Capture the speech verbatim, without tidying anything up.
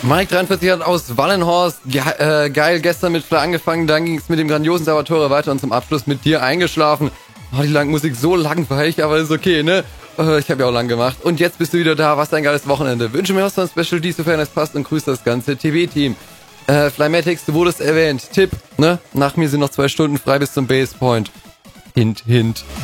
Mike dreiundvierzig hat aus Wallenhorst, ge äh, geil, gestern mit Fly angefangen, dann ging es mit dem grandiosen Salvatore weiter und zum Abschluss mit dir eingeschlafen. Oh, die lange Musik so langweilig, aber ist okay, ne? Äh, ich habe ja auch lang gemacht. Und jetzt bist du wieder da, was ein geiles Wochenende. Wünsche mir auch so ein Special D, sofern es passt, und grüße das ganze T V-Team. Äh, Flymatics, du wurdest erwähnt. Tipp, ne? Nach mir sind noch zwei Stunden frei bis zum Base Point. Hint, hint.